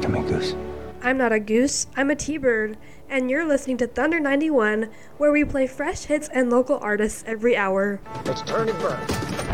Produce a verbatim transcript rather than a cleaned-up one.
to me, Goose. I'm not a goose, I'm a T-bird, and you're listening to Thunder ninety-one, where we play fresh hits and local artists every hour. Let's turn and burn.